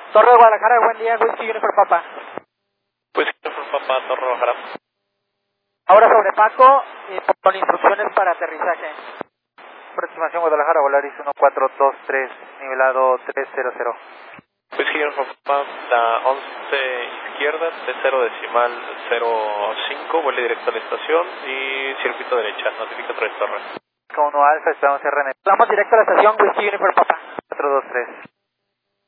Torre de Guadalajara, buen día, Whisky Uniform Papa. Whisky Uniform Papa, Torre de Guadalajara. Ahora sobre Paco, con instrucciones para aterrizaje. Aproximación Guadalajara, Volaris 1423, nivelado 300. Whisky Uniform Papa, la 11 izquierda, T0 decimal 05, vuele directo a la estación y circuito derecha, notifica trayectoria. 1 Alfa, esperamos RN. Vamos directo a la estación, Whisky Uniform Papa. 423.